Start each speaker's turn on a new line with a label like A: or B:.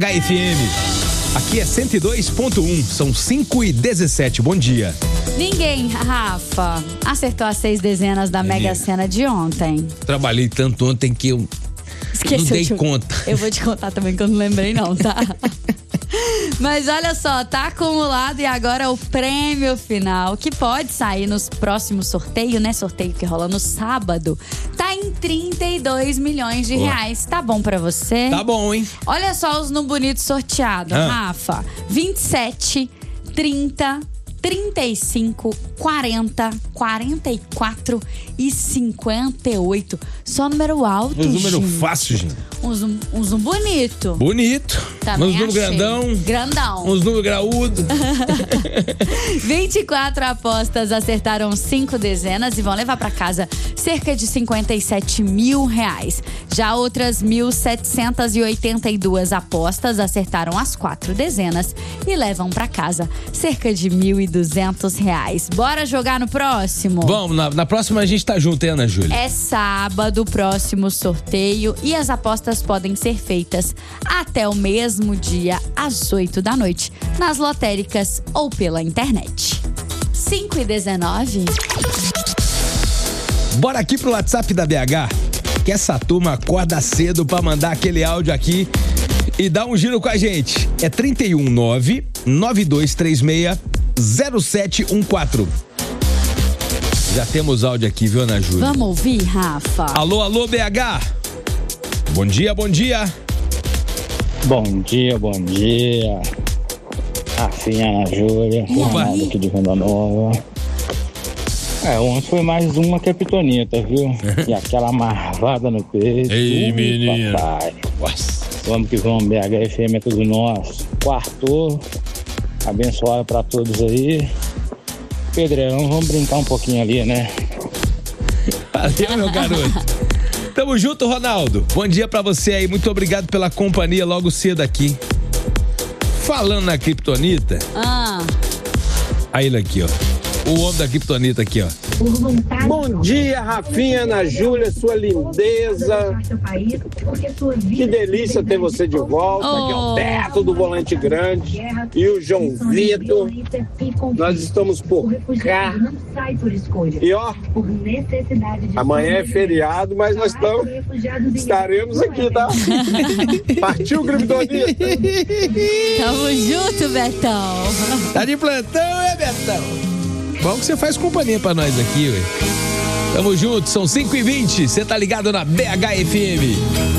A: HFM, aqui é 102.1, são 5h17, bom dia.
B: Ninguém, Rafa, acertou as 6 dezenas da Mega Sena de ontem.
A: Trabalhei tanto ontem que eu não dei conta.
B: Eu vou te contar também que eu não lembrei não, tá? Mas olha só, tá acumulado e agora o prêmio final, que pode sair nos próximos sorteios, né? Sorteio que rola no sábado, tá em 32 milhões de reais. Tá bom pra você?
A: Tá bom, hein?
B: Olha só os no bonito sorteado, Rafa. 27, 30, 35, 40, 44 e 58. Só número alto,
A: Um número fácil, gente.
B: Uns número bonito.
A: Bonito.
B: Também
A: Uns número grandão.
B: Grandão.
A: Uns número graúdo.
B: 24 apostas acertaram 5 dezenas e vão levar pra casa cerca de 57 mil reais. Já outras 1.782 apostas acertaram as 4 dezenas e levam pra casa cerca de 1.200 reais. Bora jogar no próximo?
A: Vamos, na próxima a gente tá junto, hein, Ana Júlia?
B: É sábado, próximo sorteio, e as apostas podem ser feitas até o mesmo dia, às 8 da noite, nas lotéricas ou pela internet. 5h19.
A: Bora aqui pro WhatsApp da BH, que essa turma acorda cedo pra mandar aquele áudio aqui e dar um giro com a gente. É 319-9236-0714. Já temos áudio aqui, viu, Ana Júlia?
B: Vamos ouvir, Rafa?
A: Alô, alô, BH. Bom dia, bom dia.
C: Bom dia, bom dia. Rafinha, Ana Júlia, Ronaldo aqui de Venda Nova. Ontem foi mais uma criptonita, viu? E aquela marvada no peito.
A: Ei, menino.
C: Papai. Vamos que vamos, BHFM é tudo nosso. Quartou, abençoado pra todos aí. Pedrão, vamos brincar um pouquinho ali, né?
A: Valeu, meu garoto. Tamo junto, Ronaldo. Bom dia pra você aí. Muito obrigado pela companhia logo cedo aqui. Falando na criptonita. Aí ele aqui, ó. O homem da criptonita aqui, ó.
D: Bom dia, Rafinha, Ana Júlia, sua lindeza. Que delícia ter você de volta. Aqui é o Beto do Volante Grande e o João Vitor. Nós estamos por cá. E ó, amanhã é feriado, mas nós estaremos aqui, tá? Partiu, criptonita.
B: Tamo junto, Betão.
A: Tá de plantão, Betão? Bom que você faz companhia pra nós aqui, ué. Tamo junto, são 5h20, você tá ligado na BHFM.